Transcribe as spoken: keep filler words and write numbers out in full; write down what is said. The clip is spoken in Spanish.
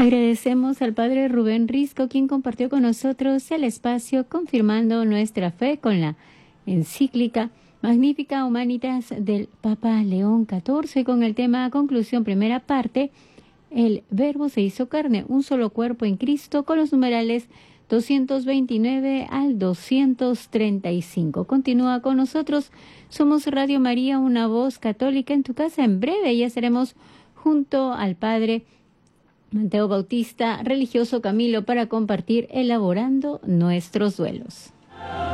Agradecemos al Padre Rubén Risco, quien compartió con nosotros el espacio confirmando nuestra fe con la encíclica Magnificat Humanitas del Papa León catorce, con el tema conclusión primera parte, el Verbo se hizo carne, un solo cuerpo en Cristo, con los numerales doscientos veintinueve al doscientos treinta y cinco. Continúa con nosotros, somos Radio María, una voz católica en tu casa. En breve ya estaremos junto al Padre Mateo Bautista, religioso Camilo, para compartir elaborando nuestros duelos.